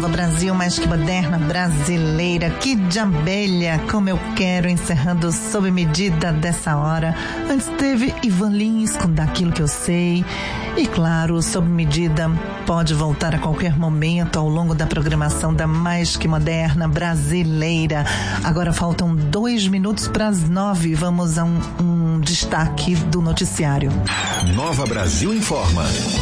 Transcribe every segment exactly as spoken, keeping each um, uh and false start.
Nova Brasil, mais que moderna, brasileira, que de abelha, como eu quero, encerrando sob medida dessa hora. Antes teve Ivan Lins com Daquilo Que Eu Sei. E claro, sob medida pode voltar a qualquer momento ao longo da programação da mais que moderna brasileira. Agora faltam dois minutos para as nove. Vamos a um, um destaque do noticiário. Nova Brasil informa.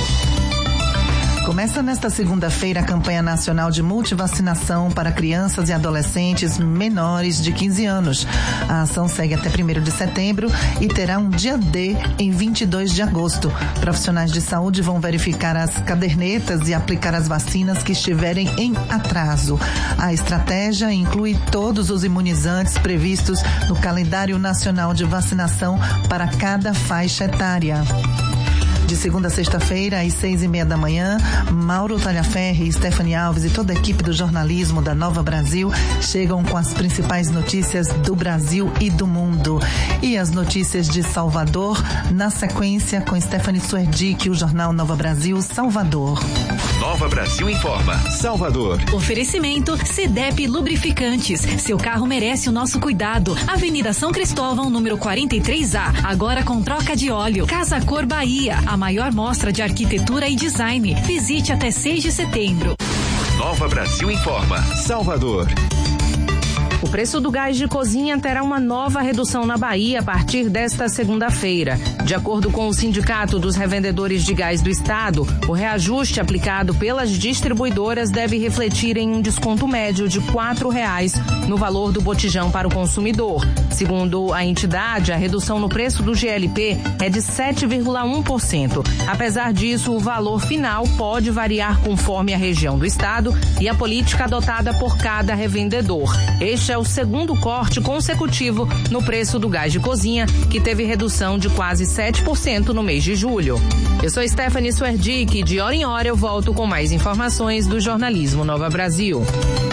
Começa nesta segunda-feira a campanha nacional de multivacinação para crianças e adolescentes menores de quinze anos. A ação segue até primeiro de setembro e terá um dia D em vinte e dois de agosto. Profissionais de saúde vão verificar as cadernetas e aplicar as vacinas que estiverem em atraso. A estratégia inclui todos os imunizantes previstos no calendário nacional de vacinação para cada faixa etária. De segunda a sexta-feira, às seis e meia da manhã, Mauro Talhaferri, Stephanie Alves e toda a equipe do jornalismo da Nova Brasil chegam com as principais notícias do Brasil e do mundo. E as notícias de Salvador, na sequência, com Stephanie Suerdick, o jornal Nova Brasil, Salvador. Nova Brasil informa, Salvador. Oferecimento Cedep Lubrificantes. Seu carro merece o nosso cuidado. Avenida São Cristóvão, número quarenta e três A. Agora com troca de óleo. Casa Cor Bahia. A maior mostra de arquitetura e design. Visite até seis de setembro. Nova Brasil informa, Salvador. O preço do gás de cozinha terá uma nova redução na Bahia a partir desta segunda-feira. De acordo com o Sindicato dos Revendedores de Gás do Estado, o reajuste aplicado pelas distribuidoras deve refletir em um desconto médio de quatro reais no valor do botijão para o consumidor. Segundo a entidade, a redução no preço do G L P é de sete vírgula um por cento. Apesar disso, o valor final pode variar conforme a região do estado e a política adotada por cada revendedor. Este é o segundo corte consecutivo no preço do gás de cozinha, que teve redução de quase sete por cento no mês de julho. Eu sou Stephanie Suerdick e de hora em hora eu volto com mais informações do jornalismo Nova Brasil.